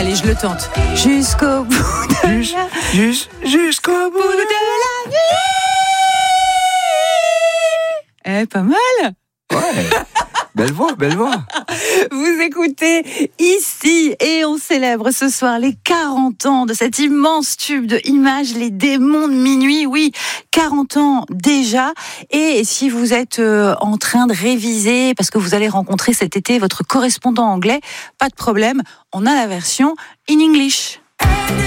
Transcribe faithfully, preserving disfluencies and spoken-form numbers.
Allez, je le tente. Jusqu'au bout de Jus- jus- Jusqu'au bout de la nuit. Eh, pas mal. Ouais. Belle voix, belle voix. Vous écoutez ici et on célèbre ce soir les quarante ans de cet immense tube de Images, Les Démons de Minuit. Oui, quarante ans déjà. Et si vous êtes euh, en train de réviser parce que vous allez rencontrer cet été votre correspondant anglais, pas de problème, on a la version in English.